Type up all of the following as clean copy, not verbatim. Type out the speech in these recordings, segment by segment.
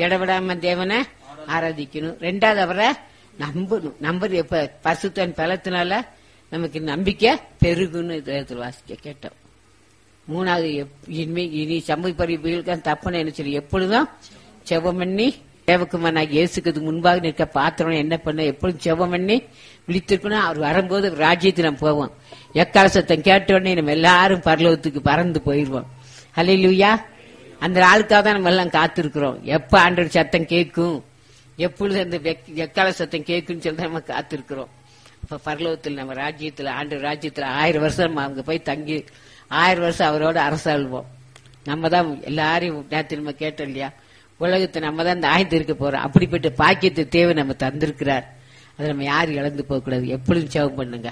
இடவிடாம தேவனை ஆராதிக்கணும். ரெண்டாவது அவரை நம்பணும். நம்பர் எப்ப பரிசுத்தன் பலத்தினால நமக்கு நம்பிக்கை பெருகுன்னு இதயத்தில் வாசிக்க கேட்டோம். மூணாவது இனி சமூக தப்புன்னு என்ன சொல்லி எப்பொழுதும் செவம் பண்ணி தேவக்குமாரனாக இயேசுக்கு முன்பாக நிற்க பாத்திரம் என்ன பண்ண எப்பொழுதும் செவம் பண்ணி விழித்திருக்கணும். அவர் வரும்போது ராஜ்யத்துக்கு நம்ம போவோம். எக்கால சத்தம் கேட்ட உடனே நம்ம எல்லாரும் பரலோகத்துக்கு பறந்து போயிருவோம். ஹல்லேலூயா. அந்த ஆளுக்காக தான் நம்ம எல்லாம் காத்திருக்கிறோம். எப்ப ஆண்டவர் சத்தம் கேட்கும், எப்பொழுது அந்த எக்கால சத்தம் கேட்குன்னு சொல்லி நம்ம காத்திருக்கிறோம். இப்ப பரலோகத்தில் நம்ம ராஜ்யத்துல ஆண்டவர் ராஜ்யத்துல 1000 வருஷம் நம்ம அங்க போய் தங்கி 1000 வருஷம் அவரோட அரசாள்வோம். நம்ம தான் எல்லாரையும் நேற்று நம்ம கேட்டோம் இல்லையா, உலகத்தை நம்ம தான் இந்த ஆயத்து இருக்க போறோம். அப்படிப்பட்ட பாக்கியத்தை தேவை நம்ம தந்திருக்கிறார். அதை நம்ம யாரும் இழந்து போக கூடாது. எப்பொழுதும் சேவம் பண்ணுங்க.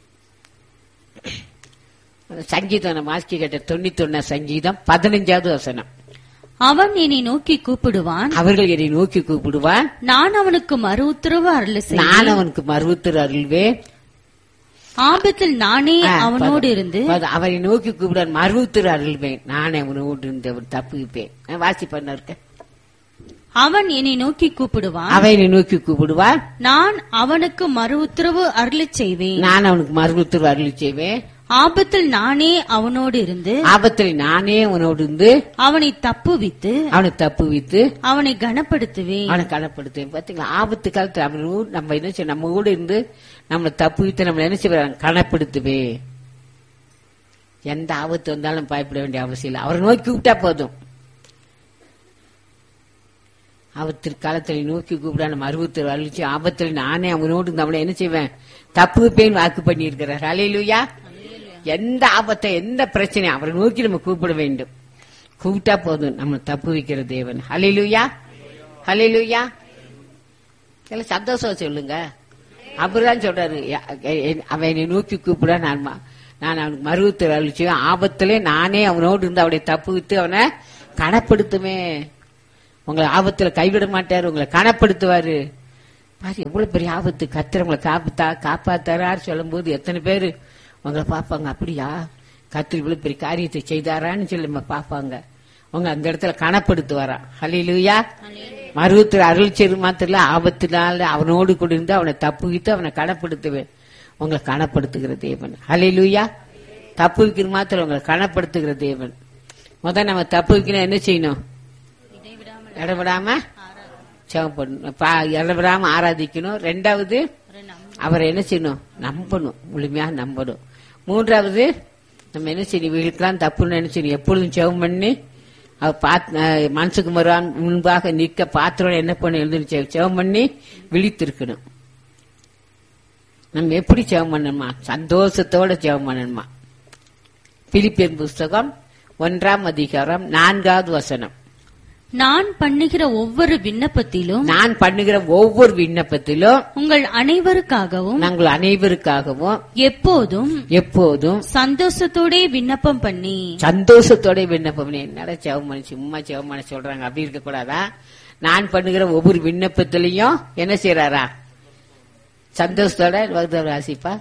சங்கீதம் நம்ம வாசிக்க கேட்ட 91 சங்கீதம் 15வது வசனம். அவன் என்னை நோக்கி கூப்பிடுவான், அவர்கள் என்னை நோக்கி கூப்பிடுவான், நான் அவனுக்கு மறு உத்தரவு அருள்வேன். நான் அவனுக்கு மறு உத்தரவு அருள்வேன். ஆபத்தில் நானே அவனோடு இருந்து அவனை நோக்கி கூப்பிடுவான், மறு உத்தரவு அருள்வேன். நானே அவனோடு இருந்து அவன் தப்புவிப்பேன். வாசி பண்ண இருக்க. அவன் என்னை நோக்கி கூப்பிடுவான், அவனை நோக்கி கூப்பிடுவான், நான் அவனுக்கு மறு உத்தரவு அருளச் செய்வேன். நான் அவனுக்கு மறு உத்தரவு அருளி செய்வேன். ஆபத்தில் நானே அவனோடு இருந்து ஆபத்தில் நானே அவனோடு இருந்து அவனை தப்புவித்து அவனை கனப்படுத்துவேன். அவனை கனப்படுத்துவேன். பாத்தீங்களா, ஆபத்து காலத்துல அவன் நம்ம என்ன செய்ய, நம்ம கூட இருந்து நம்மளை தப்புவித்து நம்மளை என்ன செய்வாங்க, கனப்படுத்துவே. எந்த ஆபத்து வந்தாலும் பயப்பட வேண்டிய அவசியம் இல்லை. அவரை நோக்கி விட்டா போதும். ஆபத்து காலத்தில் நோக்கி கூப்பிட நம்ம அறுபத்தி அழிச்சு ஆபத்தில் நானே அவனோடு நம்மளை என்ன செய்வேன், தப்புவிப்பேன் வாக்கு பண்ணி இருக்கிறார். ஹல்லேலூயா. எந்த ஆபத்தை எந்த பிரச்சனையும் அவரை நோக்கி நம்ம கூப்பிட வேண்டும். கூப்பிட்டா போதும், நம்ம தப்பு வைக்கிற தேவன். ஹல்லேலூயா, ஹல்லேலூயா. எல்லாம் சந்தோஷம் சொல்லுங்க. அப்படிதான் சொல்றாரு, அவனை நோக்கி கூப்பிட நான் அவனுக்கு மறுத்து அழிச்சுவேன். ஆபத்திலே நானே அவனோடு இருந்து அவனை தப்பு வித்து அவனை கனப்படுத்துவேன். உங்களை ஆபத்துல கைவிட மாட்டாரு, உங்களை கனப்படுத்துவாரு. பாரு எவ்வளவு பெரிய ஆபத்து. கர்த்தர் உங்களை காப்பாத்தாரு சொல்லும் போது எத்தனை பேரு உங்களை பார்ப்பாங்க. அப்படியா, கர்த்தர் இவ்வளவு பெரிய காரியத்தை செய்தாரான்னு சொல்லி நம்ம பார்ப்பாங்க. உங்க அந்த இடத்துல கனப்படுத்துவாரா. ஹல்லேலூயா. மருவத்தில் அருள் செய்து மாத்திர ஆபத்தினால அவனோடு கூட இருந்து அவனை தப்புவித்து அவனை கனப்படுத்துவேன். உங்களை கனப்படுத்துகிற தேவன். ஹல்லேலூயா. தப்பு வைக்கிற மாத்திரம் உங்களை கனப்படுத்துகிற தேவன். முதல் நம்ம தப்பு வைக்கணும், என்ன செய்யணும், இடவிடாம ஜெபம் பண்ணணும், இடவிடாம ஆராதிக்கணும். ரெண்டாவது அவரை என்ன செய்யணும், நம்பணும், முழுமையா நம்பணும். மூன்றாவது நம்ம என்ன செய்யணும், வீட்டுக்கெல்லாம் தப்புன்னு என்ன செய்யணும், எப்பொழுதும் ஜெபம் பண்ணி மனசுக்கு முன்பாக நிற்க பாத்திரம் என்ன பண்ண எழுந்து ஜெபம் பண்ணி விழித்திருக்கணும். நம்ம எப்படி ஜெபம் பண்ணணுமா, சந்தோஷத்தோட ஜெபம் பண்ணணுமா. பிலிப்பியர் புஸ்தகம் 1ஆம் அதிகாரம் 4வது வசனம். நான் பண்ணுகிற ஒவ்வொரு விண்ணப்பத்திலும் உங்கள் அனைவருக்காகவும் எப்போதும் சந்தோஷத்தோட விண்ணப்பம் பண்ணி என்னடா ஜெபம் பண்ணி சும்மா ஜெபம் பண்ண சொல்றாங்க, அப்படி இருக்க கூடாதா. நான் பண்ணுகிற ஒவ்வொரு விண்ணப்பத்திலையும் என்ன செய்யறாரா, சந்தோஷத்தோட ராசிப்பா.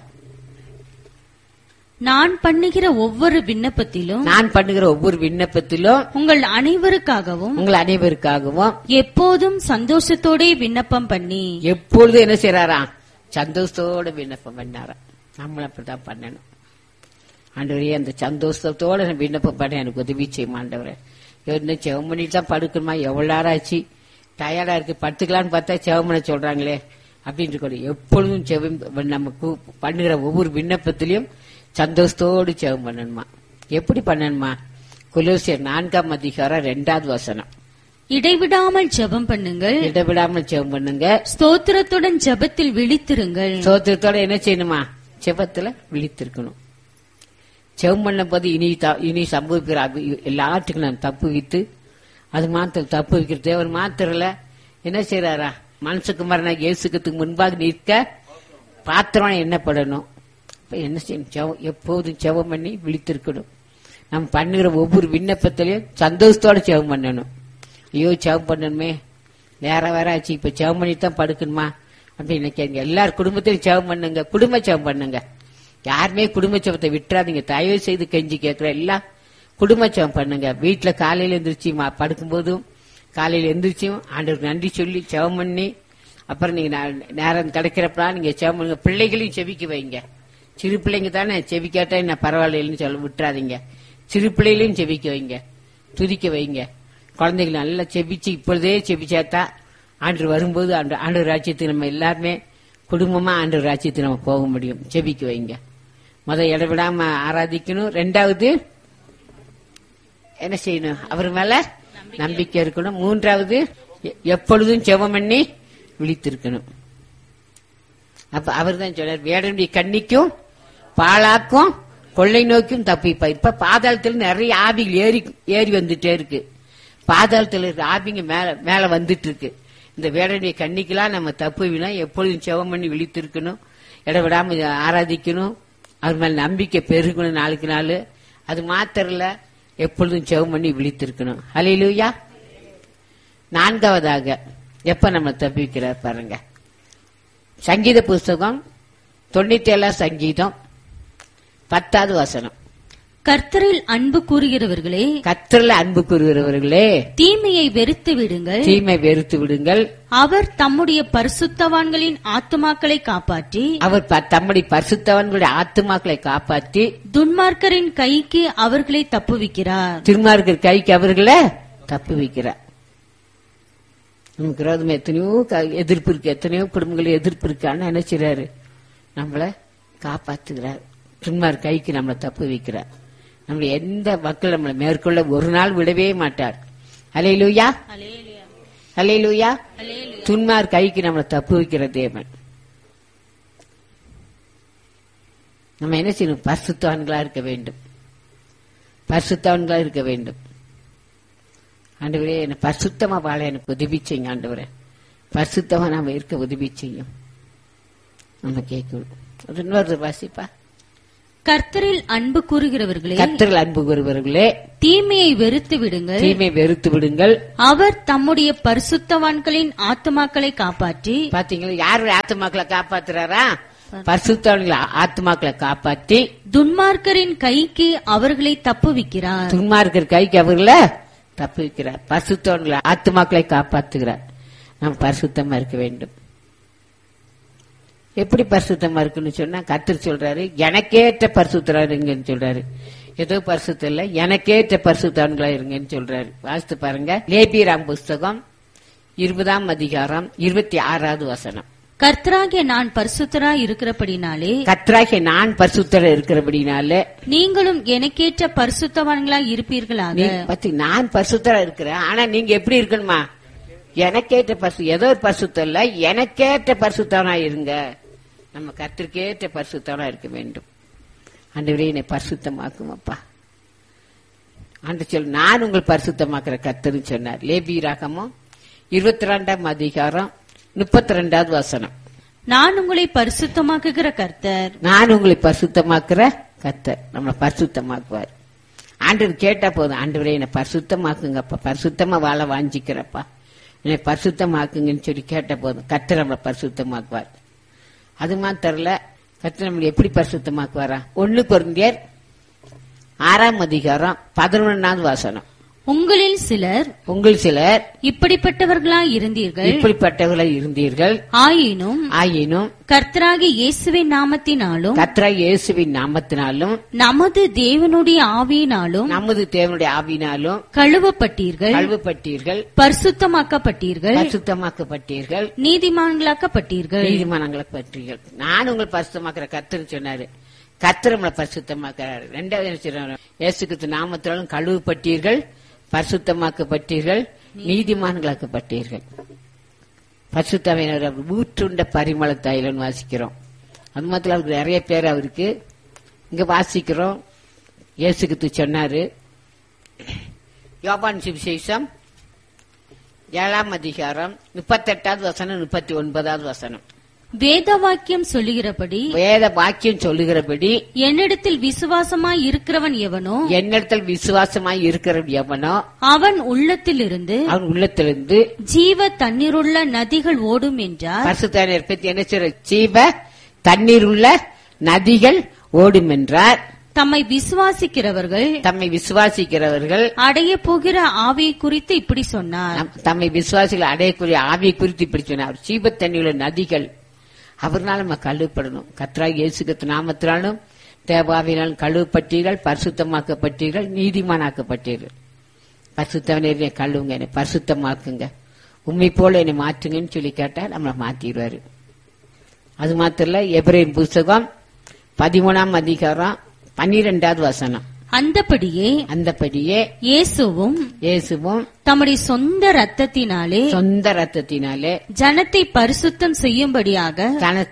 நான் பண்ணுகிற ஒவ்வொரு விண்ணப்பத்திலும் உங்கள் அனைவருக்காகவும் எப்போதும் சந்தோஷத்தோட விண்ணப்பம் பண்ணி எப்பொழுதும் என்ன செய்யறாரா, சந்தோஷத்தோட விண்ணப்பம் பண்ணாரா. நம்மள அப்படிதான் பண்ணணும். ஆண்டவரே அந்த சந்தோஷத்தோட விண்ணப்பம் பண்ண எனக்கு உதவி செய்யும் ஆண்டவரே. என்ன செவம் பண்ணிட்டு தான் படுக்கணுமா, எவ்வளவு நேரம் ஆச்சு, டயர்டா இருக்கு, படுத்துக்கலான்னு பார்த்தா செவம் பண்ண சொல்றாங்களே அப்படின்னு கூட. எப்பொழுதும் செவம் நம்ம பண்ணுகிற ஒவ்வொரு விண்ணப்பத்திலையும் சந்தோஷத்தோடு ஜெபம் பண்ணணுமா. எப்படி பண்ணணுமா, கொலோசியர் 4ஆம் அதிகாரம் 2வது வசனம். இடைவிடாமல் ஜெபம் பண்ணுங்கள், ஸ்தோத்திரத்துடன் ஜெபத்தில் விழித்திருங்கள். ஸ்தோத்திரத்தோட என்ன செய்யணுமா, ஜெபத்துல விழித்திருக்கணும். ஜெபம் பண்ண போது இனி சம்பவிக்கிற எல்லாத்துக்கும் நான் தப்பு வைத்து அது மாத்திரம் தப்பு வைக்கிற தேவன் மாத்திரல என்ன செய்யறாரா, மனசுக்கு மரண இயேசுக்கு முன்பாக நிற்க பாத்திரம் என்ன பண்ணணும், என்ன செய்யணும், எப்போதும் ஜெபம் பண்ணி விழித்திருக்கணும். நம்ம பண்ணுகிற ஒவ்வொரு விண்ணப்பத்திலையும் சந்தோஷத்தோட ஜெபம் பண்ணணும். ஐயோ ஜெபம் பண்ணணுமே, வேற ஆச்சு, இப்ப ஜெபம் பண்ணிட்டு தான் படுக்கணுமா அப்படின்னு கேட்க. எல்லாரும் குடும்பத்திலையும் ஜெபம் பண்ணுங்க, குடும்ப ஜெபம் பண்ணுங்க. யாருமே குடும்ப ஜெபத்தை விட்டுறாதீங்க, தயவு செய்து கெஞ்சி கேட்கிற எல்லாம் குடும்ப ஜெபம் பண்ணுங்க. வீட்டுல காலையில எந்திரிச்சு படுக்கும் போதும் காலையில் எந்திரிச்சும் ஆண்டவருக்கு நன்றி சொல்லி ஜெபம் பண்ணி, அப்புறம் நீங்க நேரம் கிடைக்கிறப்ப நீங்க ஜெபம் பண்ணுங்க. பிள்ளைகளையும் செபிக்க வைங்க. சிறு பிள்ளைங்க தானே, செபிக்காட்டா என்ன பரவாயில்லைன்னு சொல்ல விட்டுறாதீங்க. சிறு பிள்ளைகளையும் செபிக்க வைங்க, துதிக்க வைங்க. குழந்தைகள் நல்லா செபிச்சு இப்பொழுதே செபிச்சாத்தா ஆண்டவர் வரும்போது ஆண்டவர் ராஜ்யத்துக்கு நம்ம எல்லாருமே குடும்பமா ஆண்டவர் ராஜ்யத்துக்கு நம்ம போக முடியும். செபிக்க வைங்க. இடைவிடாம ஆராதிக்கணும். 2வது என்ன செய்யணும்? அவர் மேல நம்பிக்கை இருக்கணும். 3வது எப்பொழுதும் ஜெபம் பண்ணி விழித்திருக்கணும். அப்ப அவர் தான் சொல்றார், வேடனுடைய கண்ணிக்கும் பாழாக்கும் கொள்ளை நோக்கியும் தப்பிப்பார். இப்ப பாதாளத்துல நிறைய ஆவிகள் ஏறி வந்துட்டே இருக்கு. பாதாளத்துல இருக்க ஆவிங்க மேல வந்துட்டு இருக்கு. இந்த வேடனுடைய கண்ணிக்கெல்லாம் நம்ம தப்புவினா எப்பொழுதும் ஜெபம் பண்ணி விழித்திருக்கணும். இடைவிடாம ஆராதிக்கணும். அவர் மேல நம்பிக்கை பெருகணும் நாளுக்கு நாள். அது மாத்திரம் இல்ல, எப்பொழுதும் ஜெபம் பண்ணி விழித்திருக்கணும். ஹல்லேலூயா. 4வதாக எப்ப நம்ம தப்பிக்கிறார் பாருங்க. சங்கீத புஸ்தகம் 97 சங்கீதம் 10வது வசனம். கர்த்தரில் அன்பு கூறுகிறவர்களே, கர்த்தரில் அன்பு கூறுகிறவர்களே, தீமையை வெறுத்து விடுங்கள், தீமை வெறுத்து விடுங்கள். அவர் தம்முடைய பரிசுத்தவான்களின் ஆத்துமாக்களை காப்பாற்றி, அவர் தம்முடைய பரிசுத்தவான்களுடைய ஆத்துமாக்களை காப்பாற்றி, துன்மார்க்கரின் கைக்கு அவர்களை தப்புவிக்கிறார். துன்மார்க்கர் கைக்கு அவர்களை தப்புவிக்கிறார். நமக்கு விரோதம் எத்தனையோ எதிர்ப்பு இருக்கு, எத்தனையோ குடும்பங்கள் எதிர்ப்பு இருக்கான்னு நினைச்சிறாரு. நம்மள காப்பாத்துகிறார். துன்மார்க்கர் கைக்கு நம்மளை தப்பு வைக்கிறார். நம்மள எந்த மக்கள் நம்மளை மேற்கொள்ள ஒரு நாள் விடவே மாட்டார். ஹல்லேலூயா, ஹல்லேலூயா. துன்மார்க்கர் கைக்கு நம்மளை தப்பு வைக்கிற தேவன். நம்ம என்ன செய்யணும்? பரிசுத்தவான்களா இருக்க வேண்டும். பரிசுத்தவான்களா இருக்க வேண்டும். ஆண்டவரே, என்ன பரிசுத்தமா வாழ எனக்கு உதவி செய்யுங்க. ஆண்டவரே, பரிசுத்தமா நாம இருக்க உதவி செய்யும். நம்ம கேட்கணும். இன்னொரு வாசிப்பா. கர்த்தரில் அன்பு கூறுகிறவர்களே, கர்த்தரில் அன்பு கூறுகிறவர்களே, தீமையை வெறுத்து விடுங்கள், தீமையை வெறுத்து விடுங்கள். அவர் தம்முடைய பரிசுத்தவான்களின் ஆத்துமாக்களை காப்பாற்றி. பாத்தீங்களா, யாருடைய ஆத்துமாக்களை காப்பாத்துறாரா? பரிசுத்தவான்களை ஆத்துமாக்களை காப்பாற்றி, துன்மார்க்கரின் கைக்கு அவர்களை தப்புவிக்கிறார். துன்மார்க்கர் கைக்கு அவர்களை தப்புவிக்கிறார். பரிசுத்தவான்களை ஆத்துமாக்களை காப்பாற்றுகிறார். நாம் பரிசுத்தமா இருக்க வேண்டும். எப்படி பரிசுத்தமா இருக்குன்னு சொன்னா, கர்த்தர் சொல்றாரு, எனக்கேற்ற பரிசுத்தரா இருங்கன்னு சொல்றாரு. ஏதோ பரிசுத்தம் இல்ல, எனக்கேற்ற பரிசுத்தவான்களா இருங்கன்னு சொல்றாரு. வாசித்து பாருங்க. லேபியராம் புஸ்தகம் 20ஆம் அதிகாரம் 26வது வசனம். கர்த்தராகிய நான் பரிசுத்தரா இருக்கிறபடினாலே, கர்த்தராகிய நான் பரிசுத்தரா இருக்கிறபடினாலே, நீங்களும் எனக்கேற்ற பரிசுத்தவான்களா இருப்பீர்களாக. நான் பரிசுத்தரா இருக்கிறேன், ஆனா நீங்க எப்படி இருக்கணுமா? எனக்கேற்ற ஏதோ ஒரு பரிசுத்தம் இல்ல, எனக்கேற்ற பரிசுத்தவனா இருங்க. நம்ம கர்த்தருக்கேற்ற பரிசுத்தவனா இருக்க வேண்டும். ஆண்டவரே, என்னை பரிசுத்தமாக்கும் அப்பா. ஆண்டு சொல், நான் உங்கள் பரிசுத்தமாக்குற கர்த்தர்னு சொன்னார். லேபியராகமம் 22ஆம் அதிகாரம் 32வது வசனம். நான் உங்களை பரிசுத்தமாக்குகிற கர்த்தர், நான் உங்களை பரிசுத்தமாக்குற கர்த்தர். நம்மளை பரிசுத்தமாக்குவார். ஆண்டவர் கேட்டா போதும், ஆண்டவரே என்னை பரிசுத்தமாக்குங்கப்பா, பரிசுத்தமா வாழ வாஞ்சிக்கிறப்பா, என்னை பரிசுத்தமாக்குங்கன்னு சொல்லி கேட்ட போதும் கர்த்தர் நம்மளை பரிசுத்தமாக்குவார். அது மாத்திரல, கர்த்தர் நம்மளை எப்படி பரிசுத்தமாக்குவாரா? 1 கொரிந்தியர் 6ஆம் அதிகாரம் 11வது வசனம். உங்களில் சிலர் இப்படிப்பட்டவர்களாய் இருந்தீர்கள். ஆயினும் கர்த்தராகிய இயேசுவின் நாமத்தினாலும் நமது தேவனுடைய ஆவியினாலும் கழுவப்பட்டீர்கள், பரிசுத்தமாக்கப்பட்டீர்கள், நீதிமான்களாக்கப்பட்டீர்கள். நான் உங்களை பரிசுத்தமாக்குற கர்த்தர்னு சொன்னாரு. கர்த்தர் நம்மளை பரிசுத்தமாக்குறாரு. 2வது இயேசு கிறிஸ்து நாமத்தினாலும் கழுவப்பட்டீர்கள், பரிசுத்தமாக்கப்பட்டீர்கள், நீதிமான்களாக்கப்பட்டீர்கள். பரிசுத்தமையினர் ஊற்றுண்ட பரிமள தைலன்னு வாசிக்கிறோம். அது மாத்திரம் அவருக்கு நிறைய பேர் அவருக்கு இங்க வாசிக்கிறோம். இயேசு கிறிஸ்து சொன்னாரு. யோவான் சுவிசேஷம் 7ஆம் அதிகாரம் 38வது வசனம் 39வது வசனம். வேத வாக்கியம் சொல்லுகிறபடி என்னிடத்தில் விசுவாசமாய் இருக்கிறவன் எவனோ அவன் உள்ளத்திலிருந்து ஜீவ தண்ணீருள்ள நதிகள் ஓடும் என்றார். பரிசுத்தவான்களை பத்தி என்ன சொல்ற? ஜீவ தண்ணீருள்ள நதிகள் ஓடும் என்றார். தம்மை விசுவாசிக்கிறவர்கள் அடைய போகிற ஆவியை குறித்து இப்படி சொன்னார். தம்மை விசுவாசிகள் அடையக்கூடிய ஆவியை குறித்து இப்படி சொன்னார். ஜீவ தண்ணியுள்ள நதிகள் அவர்னால நம்ம கழுவப்படணும். கர்த்தராகிய இயேசு கிறிஸ்து நாமத்தினாலும் தேவாவினாலும் கழுவப்பட்டீர்கள், பரிசுத்தமாக்கப்பட்டீர்கள், நீதிமானாக்கப்பட்டீர்கள். பரிசுத்தவனே கழுவுங்க, என்னை பரிசுத்தமாக்குங்க, உண்மை போல என்னை மாற்றுங்கன்னு சொல்லி கேட்டா நம்மளை மாத்திடுவாரு. அது மாத்திரம் இல்ல, எபிரேயர் புஸ்தகம் 13ஆம் அதிகாரம் 12வது வசனம். அந்தபடியே இயேசுவும் தம்முடைய சொந்த ரத்தத்தினாலே ஜனத்தை பரிசுத்தம் செய்யும்படியாக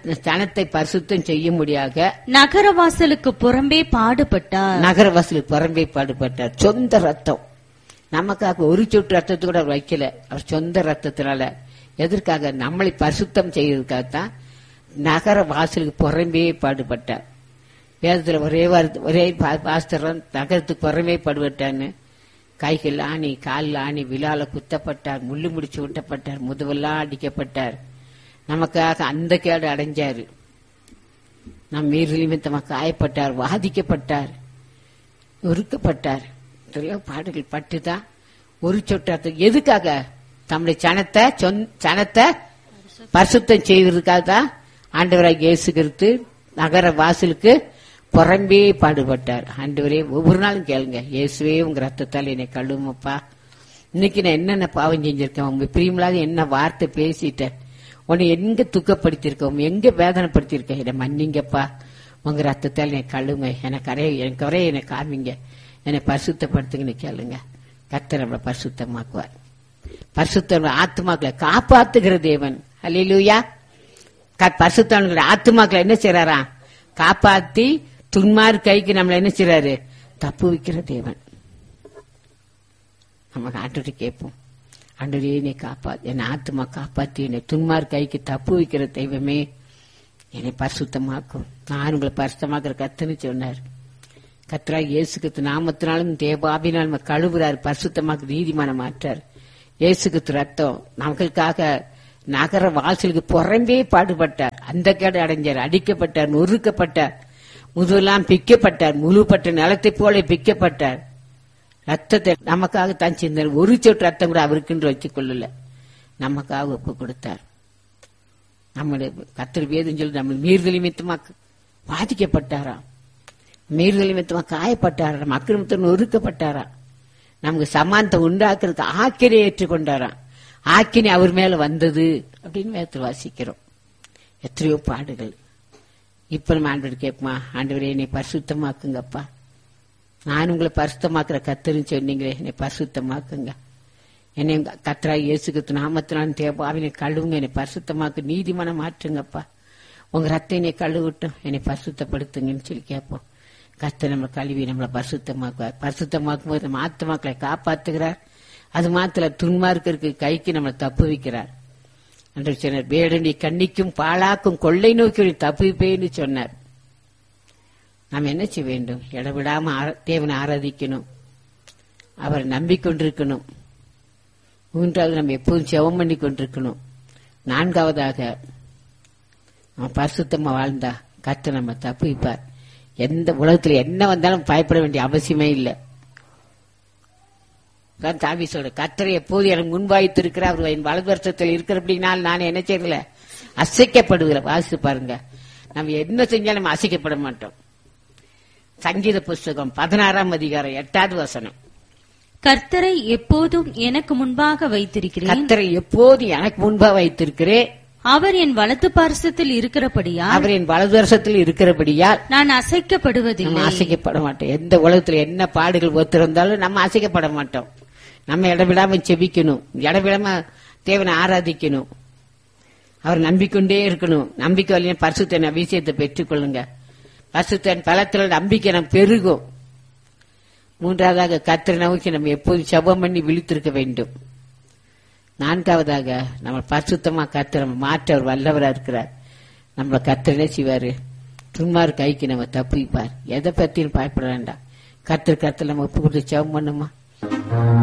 நகரவாசலுக்கு புறம்பே பாடுபட்டார். சொந்த ரத்தம் நமக்காக ஒரு சொட்டு ரத்தத்தை கூட வைக்கல. அவர் சொந்த ரத்தத்தினால எதற்காக? நம்மளை பரிசுத்தம் செய்யறதுக்காகத்தான் நகர வாசலுக்கு புறம்பே பாடுபட்டார். வேதத்துல ஒரே பாஸ்தரன் நகரத்துக்கு புறமே பாடுபட்டான்னு கைகள் ஆணி, காலில் ஆணி, விழால குத்தப்பட்டார், முள்ளு முடிச்சு ஊட்டப்பட்டார், முதுவெல்லாம் அடிக்கப்பட்டார். நமக்காக அந்த கேடு அடைஞ்சாரு. நம் மீறி நிமித்தமாக காயப்பட்டார், வாதிக்கப்பட்டார், நொறுக்கப்பட்டார். பாடுகள் பட்டுதான் ஒரு சொட்டு. எதுக்காக? தம்முடைய சனத்தை பரிசுத்தம் செய்வதற்காக தான் ஆண்டவராகிய இயேசு கிறிஸ்து நகர வாசலுக்கு புறம்பே பாடுபட்டார். ஆண்டவரே, ஒவ்வொரு நாளும் கேளுங்க, இயேசுவே உங்க ரத்தத்தால் என்னை கழுவுமப்பா. இன்னைக்கு நான் என்னென்ன பாவம் செஞ்சிருக்கேன், உங்க பிரியமில்லாத என்ன வார்த்தை பேசிட்டேன், உன்னை எங்க துக்கப்படுத்திருக்கோம், எங்க வேதனைப்படுத்திருக்கேன், என்னை மன்னிங்கப்பா, உங்க ரத்தத்தால் என்னை கழுவுங்க, எனக்கு வரைய என்னை காமிங்க, என்னை பரிசுத்தப்படுத்துங்கன்னு கேளுங்க. கர்த்தர் நம்மளை பரிசுத்தமாக்குவார். பரிசுத்த ஆத்துமாக்களை காப்பாத்துகிற தேவன். அல்லேலூயா. பரிசுத்தவான்களுடைய ஆத்துமாக்களை என்ன செய்யறாரா? காப்பாத்தி துன்மார் கைக்கு நம்மள என்ன செய்யறாரு? தப்பு வைக்கிற தேவன். நம்ம ஆண்டவரை கேட்போம், ஆண்டவரே என்னை காப்பாத்து, என் ஆத்துமா காப்பாத்தி என்னை துன்மார் கைக்கு தப்பு வைக்கிற தெய்வமே என்னை பரிசுத்தமாக்கும். நான் உங்களை பரிசுத்தமாக்குற கத்துன்னு சொன்னார். கர்த்தராகிய இயேசு கிறிஸ்து நாமத்தினாலும் தேவாவினாலும் கழுவுறாரு, பரிசுத்தமாக்கு நீதிமான மாற்றார். இயேசு கிறிஸ்து ரத்தம் நமக்காக நகர வாசலுக்கு புறம்பே பாடுபட்டார். அந்த கேடு அடைஞ்சார், அடிக்கப்பட்டார், நொறுக்கப்பட்டார், முதுவெல்லாம் பிக்கப்பட்டார், முழுப்பட்ட நிலத்தை போல பிக்கப்பட்டார். ரத்தத்தை நமக்காக தான் சிந்தார். ஒரு சொட்டு ரத்தம் கூட அவருக்குன்னு வச்சுக் கொள்ளல, நமக்காக ஒப்பு கொடுத்தார். நம்முடைய கர்த்தர் வேதம் சொல்லி நம்ம மீறுதல் நிமித்தமாக பாதிக்கப்பட்டாராம், மீறுதல் நிமித்தமாக காயப்பட்டாராம், மக்கள் நிமித்தம் நொறுக்கப்பட்டாராம். நமக்கு சமானத்தை உண்டாக்குறதுக்கு ஆக்கினை ஏற்றுக்கொண்டாராம். ஆக்கினி அவர் மேல வந்தது அப்படின்னு வேதத்தில் வாசிக்கிறோம். எத்தனையோ பாடுகள். இப்ப நம்ம ஆண்டவர் கேட்போமா, ஆண்டவரே என்னை பரிசுத்தமாக்குங்கப்பா, நான் உங்களை பரிசுத்தமாக்குற கர்த்தர்னு சொன்னீங்களே, என்னை பரிசுத்தமாக்குங்க, என்னை கர்த்தராகிய இயேசு கிறிஸ்து நாமத்தினாலும் தேவாவினை கழுவுங்க, என்னை பரிசுத்தமாக்கு, நீதிமான மாற்றுங்கப்பா, உங்க ரத்தம் என்னை கழுவிட்டும், என்னை பரிசுத்தப்படுத்துங்கன்னு சொல்லி கேட்போம். கர்த்தர் நம்மளை கழுவி நம்மளை பரிசுத்தமாக்குவார். பரிசுத்தமாக்கும் போது நம்ம ஆத்துமாக்களை காப்பாத்துகிறார். அது மாத்திர துன்மார்க்கருக்கு கைக்கு நம்மளை தப்பு வைக்கிறார். என்று சொன்னார், வேடனி கண்ணிக்கும் பாழாக்கும் கொள்ளை நோக்கி தப்புவிப்பேன்னு சொன்னார். நாம் என்ன செய்ய வேண்டும்? இடவிடாம தேவனை ஆராதிக்கணும், அவரை நம்பிக்கொண்டிருக்கணும். மூன்றாவது, நம்ம எப்போதும் ஜெபம் பண்ணி கொண்டிருக்கணும். நான்காவதாக, நம்ம பரிசுத்தமா வாழ்ந்தா கர்த்தர் நம்ம தப்புவிப்பார். எந்த உலகத்துல என்ன வந்தாலும் பயப்பட வேண்டிய அவசியமே இல்லை. தாவி சொல்ற, கர்த்தரை எப்போது எனக்கு முன்வாய்த்திருக்கிற அவர் என் வலதுவர்ஷத்தில் இருக்கிறபடினால் நான் என்ன செய்யல, அசைக்கப்படுகிற. வாசித்து பாருங்க, நம்ம என்ன செஞ்சாலும் நம்ம அசைக்கப்பட மாட்டோம். சங்கீத புஸ்தகம் 16ஆம் அதிகாரம் 8வது வசனம். கர்த்தரை எப்போதும் எனக்கு முன்பாக வைத்திருக்கிறேன், கர்த்தரை எப்போது எனக்கு முன்பாக வைத்திருக்கிறேன், அவர் என் வலது பார்சத்தில் இருக்கிறபடியால் நான் அசைக்கப்படுவதில்லை. அசைக்கப்பட மாட்டோம். எந்த உலகத்துல என்ன பாடுகள் ஒத்திருந்தாலும் நம்ம அசைக்கப்பட மாட்டோம். நம்ம இடவிடாம செபிக்கணும், இடவிடாம தேவனை ஆராதிக்கணும், அவர் நம்பிக்கொண்டே இருக்கணும். நம்பிக்கை வழியா பரிசுத்த அபிஷேகத்தை பெற்றுக் கொள்ளுங்க. பரிசுத்தன் பலத்துல நம்பிக்கை நம்ம பெருகும். மூன்றாவதாக, கர்த்தரை நோக்கி நம்ம எப்போதும் ஜெபம் பண்ணி விழித்திருக்க வேண்டும். நான்காவதாக, நம்ம பரிசுத்தமா கர்த்தரை மாற்ற அவர் வல்லவரா இருக்கிறார். நம்மள கர்த்தர் செய்வாரு, துன்மார் கைக்கு நம்ம தப்பிப்பார். எதை பத்தியும் பயப்பட வேண்டாம். கர்த்தர் நம்ம ஒப்பு கொடுத்து ஜெபம் பண்ணுமா.